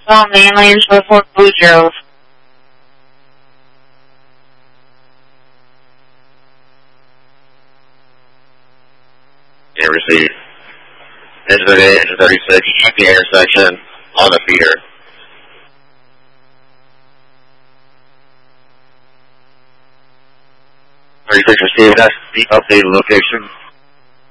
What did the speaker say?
All main lanes report Blue Zeros. Yeah, received. Engine 38, engine 36, check the intersection on the feeder. Received, that's the updated location.